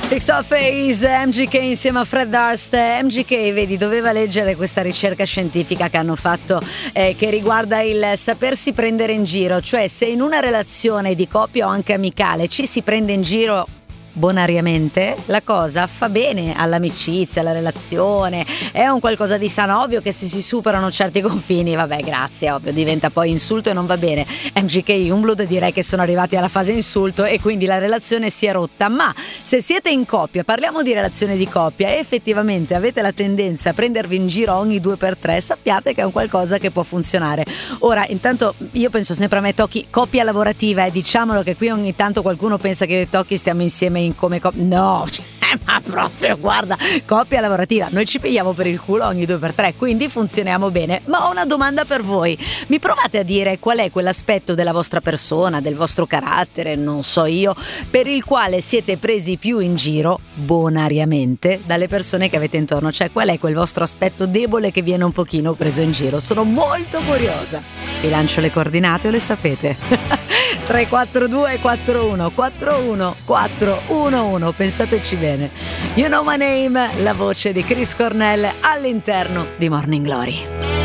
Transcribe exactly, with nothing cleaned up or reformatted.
Fix of Face, M G K insieme a Fred Durst. M G K, vedi, doveva leggere questa ricerca scientifica che hanno fatto eh, che riguarda il sapersi prendere in giro, cioè se in una relazione di coppia o anche amicale ci si prende in giro bonariamente, la cosa fa bene all'amicizia, alla relazione, è un qualcosa di sano. Ovvio che se si superano certi confini, vabbè, grazie, ovvio, diventa poi insulto e non va bene. M G K Youngblood direi che sono arrivati alla fase insulto e quindi la relazione si è rotta. Ma se siete in coppia, parliamo di relazione di coppia, e effettivamente avete la tendenza a prendervi in giro ogni due per tre, sappiate che è un qualcosa che può funzionare. Ora, intanto io penso sempre a me, Tocchi, coppia lavorativa, e diciamolo che qui ogni tanto qualcuno pensa che Tocchi stiamo insieme in come coppia. No, cioè, ma proprio, guarda, coppia lavorativa, noi ci pigliamo per il culo ogni due per tre, quindi funzioniamo bene. Ma ho una domanda per voi: mi provate a dire qual è quell'aspetto della vostra persona, del vostro carattere, non so io, per il quale siete presi più in giro bonariamente dalle persone che avete intorno? Cioè, qual è quel vostro aspetto debole che viene un pochino preso in giro? Sono molto curiosa. Vi lancio le coordinate o le sapete? tre quattro due quattro uno quattro uno quattro uno uno, pensateci bene. You Know My Name, la voce di Chris Cornell all'interno di Morning Glory.